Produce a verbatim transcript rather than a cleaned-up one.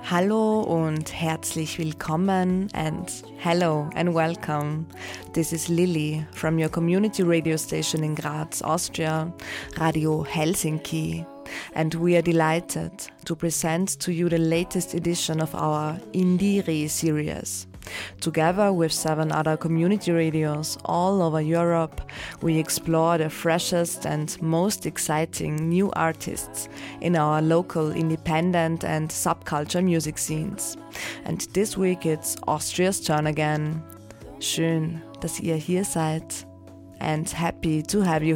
Hallo und herzlich willkommen and hello and welcome. This is Lily from your community radio station in Graz, Austria, Radio Helsinki. And we are delighted to present to you the latest edition of our Indiri series. Together with seven other community radios all over Europe, we explore the freshest and most exciting new artists in our local independent and subculture music scenes. And this week it's Austria's turn again. Schön, dass ihr hier seid and happy to have you